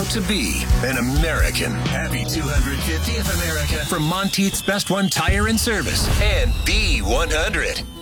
to be an American. Happy 250th America from Monteith's Best One Tire and Service and B100.